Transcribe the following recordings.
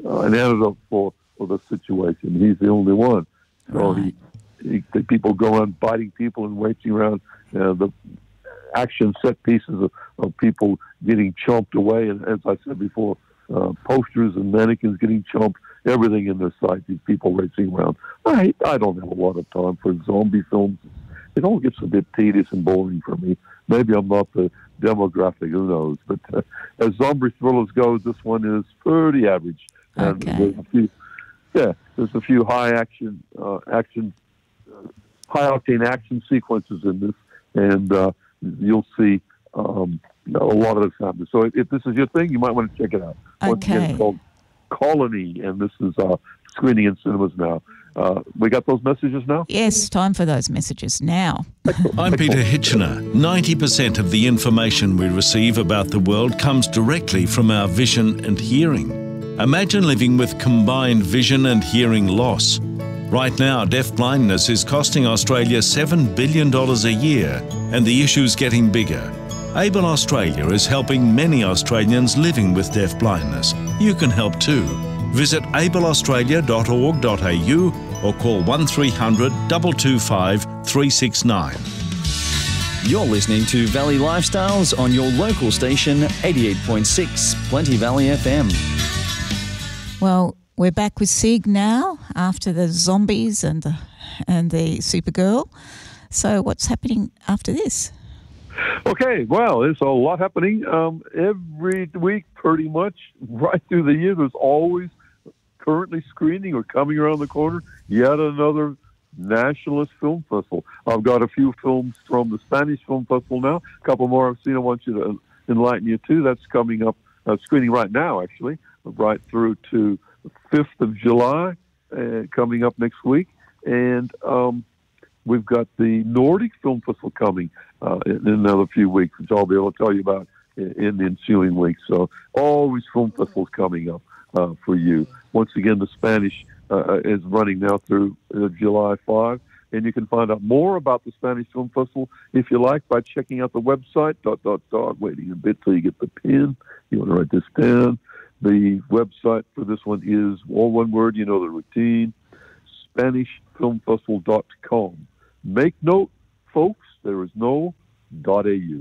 an antidote for the situation. He's the only one. So Right. the people go around biting people and racing around the action set pieces of people getting chomped away. And as I said before, posters and mannequins getting chomped, everything in their sight, these people racing around. I don't have a lot of time for zombie films. It all gets a bit tedious and boring for me. Maybe I'm not the demographic, who knows. But as zombie thrillers go, this one is pretty average. And Okay. there's a few high octane action sequences in this, and you'll see a lot of this happen. So if this is your thing, you might want to check it out. Once again, Okay. it's called Colony, and this is screening in cinemas now. We got those messages now? Yes, time for those messages now. I'm Peter Hitchener. 90% of the information we receive about the world comes directly from our vision and hearing. Imagine living with combined vision and hearing loss. Right now, deafblindness is costing Australia $7 billion a year, and the issue's getting bigger. Able Australia is helping many Australians living with deafblindness. You can help too. Visit ableaustralia.org.au or call 1300 225 369. You're listening to Valley Lifestyles on your local station, 88.6 Plenty Valley FM. Well, we're back with Sig now after the zombies and the Supergirl. So what's happening after this? Okay, well, there's a lot happening every week, pretty much, right through the year. There's always currently screening or coming around the corner yet another nationalist film festival. I've got a few films from the Spanish Film Festival now. A couple more I've seen I want you to enlighten you to. That's coming up, screening right now, actually, right through to the 5th of July, coming up next week. And we've got the Nordic Film Festival coming in another few weeks, which I'll be able to tell you about in the ensuing weeks. So always film festivals coming up for you. Once again, the Spanish is running now through July 5. And you can find out more about the Spanish Film Festival, if you like, by checking out the website, ... Waiting a bit till you get the pin. You want to write this down. The website for this one is, all one word, you know the routine, SpanishFilmFestival.com. Make note, folks, there is no .au.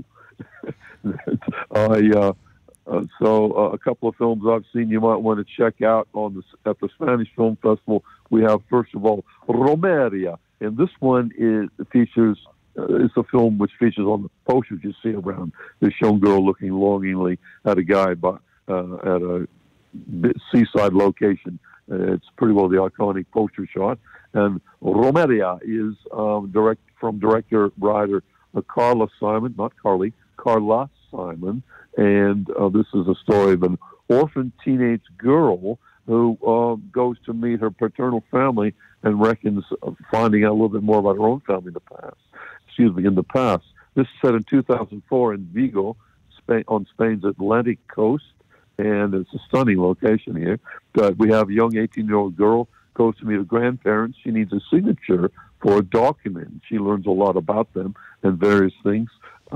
So a couple of films I've seen you might want to check out at the Spanish Film Festival. We have, first of all, Romeria. And this one features, it's a film which features on the posters you see around this young girl looking longingly at a guy at a seaside location. It's pretty well the iconic poster shot. And Romeria is from director-writer Carla Simon, not Carly, Carla Simon. And this is a story of an orphan teenage girl who goes to meet her paternal family and reckons finding out a little bit more about her own family in the past. This is set in 2004 in Vigo, Spain, on Spain's Atlantic coast, and it's a stunning location here. But we have a young 18-year-old girl goes to meet her grandparents. She needs a signature for a document. She learns a lot about them and various things,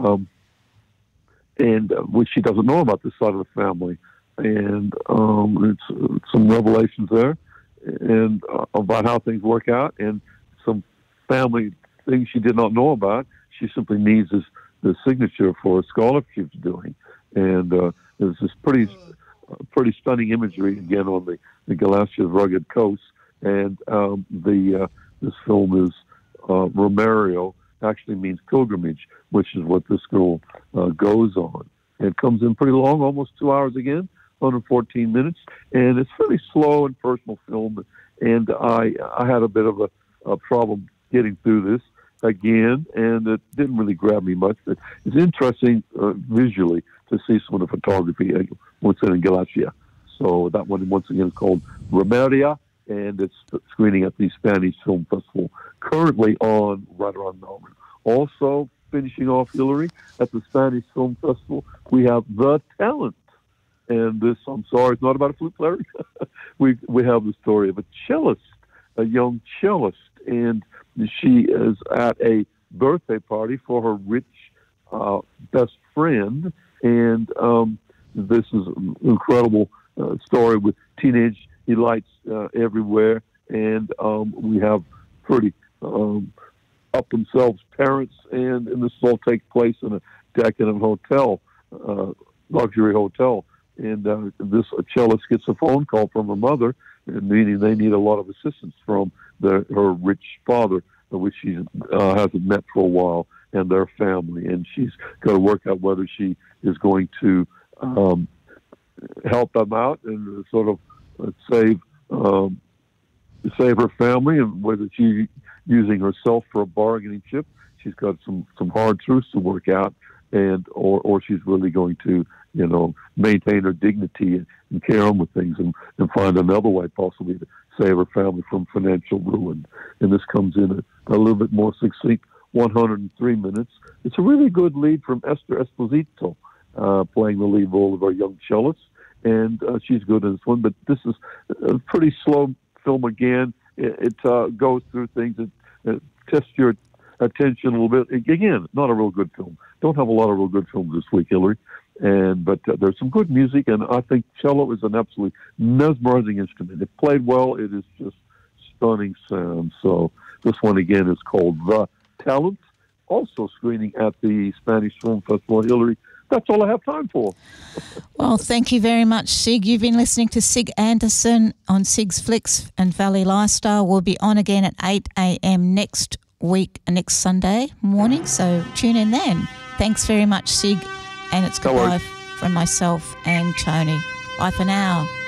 which she doesn't know about this side of the family. And it's some revelations there and about how things work out, and some family things she did not know about. She simply needs the signature for a scholarship she's doing. And there's this pretty stunning imagery, again, on the Galicia's rugged coast. And this film is Romerio, actually means pilgrimage, which is what this girl goes on. It comes in pretty long, almost 2 hours again, 114 minutes, and it's really slow and personal film. And I had a bit of a problem getting through this again, and it didn't really grab me much. But it's interesting visually to see some of the photography once in Galicia. So that one, once again, is called Romeria, and it's screening at the Spanish Film Festival, currently on right around Melbourne. Also, finishing off, Hillary, at the Spanish Film Festival, we have The Talent. And this, I'm sorry, it's not about a flute player. we have the story of a cellist, a young cellist, and she is at a birthday party for her rich best friend. And this is an incredible story with teenage he lights everywhere, and we have pretty up themselves parents, and this all takes place in a decadent hotel, luxury hotel. And this cellist gets a phone call from her mother, meaning they need a lot of assistance from her rich father, which she hasn't met for a while, and their family. And she's got to work out whether she is going to help them out and sort of save her family, and whether she's using herself for a bargaining chip. She's got some hard truths to work out, and or she's really going to, maintain her dignity and carry on with things and find another way possibly to save her family from financial ruin. And this comes in a little bit more succinct, 103 minutes. It's a really good lead from Esther Esposito, playing the lead role of our young cellist, and she's good in this one. But this is a pretty slow film again. It goes through things that test your attention a little bit. Again, not a real good film. Don't have a lot of real good films this week, Hillary. But there's some good music, and I think cello is an absolutely mesmerizing instrument. If played well, it is just stunning sound. So this one, again, is called The Talent, also screening at the Spanish Film Festival. Hillary, that's all I have time for. Well, thank you very much, Sig. You've been listening to Sig Anderson on Sig's Flicks and Valley Lifestyle. We'll be on again at 8 a.m. next Sunday morning, so tune in then. Thanks very much, Sig, and it's goodbye from myself and Tony. Bye for now.